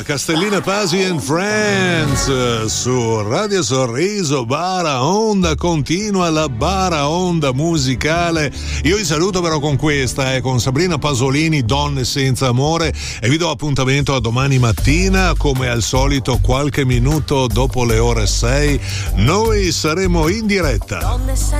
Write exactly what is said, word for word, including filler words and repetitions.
Castellina Pasi and Friends su Radio Sorriso. Bara onda, continua la bara onda musicale. Io vi saluto però con questa, eh, con Sabrina Pasolini, Donne senza amore, e vi do appuntamento a domani mattina come al solito qualche minuto dopo le ore sei. Noi saremo in diretta. Donne senza